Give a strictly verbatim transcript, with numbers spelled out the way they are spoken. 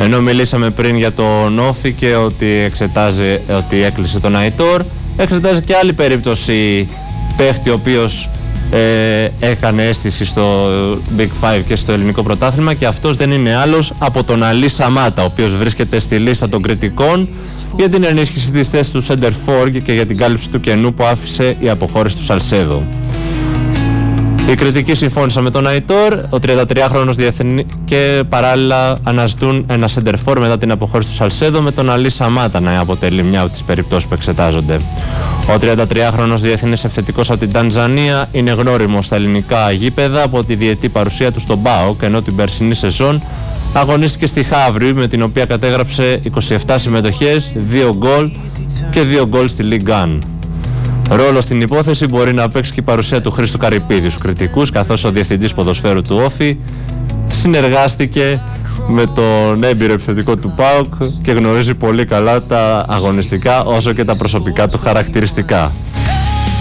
Ενώ μιλήσαμε πριν για τον Όφη και ότι εξετάζει ότι έκλεισε τον Αϊτόρ, εξετάζει και άλλη περίπτωση παίχτη ο οποίος ε, έκανε αίσθηση στο Big Five και στο ελληνικό πρωτάθλημα, και αυτός δεν είναι άλλος από τον Αλή Σαμάτα, ο οποίος βρίσκεται στη λίστα των κριτικών για την ενίσχυση της θέσης του Center Forward και για την κάλυψη του κενού που άφησε η αποχώρηση του Σαλσέδο. Οι κριτικοί συμφώνησαν με τον Αϊτόρ, ο τριαντατριάχρονος διεθνή, και παράλληλα αναζητούν ένα center for μετά την αποχώρηση του Σαλσέδο, με τον Αλή Σαμάτα να αποτελεί μια από τις περιπτώσεις που εξετάζονται. Ο τριαντατριάχρονος διεθνής επιθετικός από την Τανζανία είναι γνώριμος στα ελληνικά γήπεδα από τη διετή παρουσία του στον ΠΑΟΚ, ενώ την περσινή σεζόν αγωνίστηκε στη Χαύρη, με την οποία κατέγραψε είκοσι επτά συμμετοχές, δύο γκολ και δύο γκολ στη Ligue ένα. Ρόλο στην υπόθεση μπορεί να παίξει και η παρουσία του Χρήστου Καρυπίδη στους κριτικούς, καθώς ο διευθυντής ποδοσφαίρου του Όφη συνεργάστηκε με τον έμπειρο επιθετικό του ΠΑΟΚ και γνωρίζει πολύ καλά τα αγωνιστικά όσο και τα προσωπικά του χαρακτηριστικά.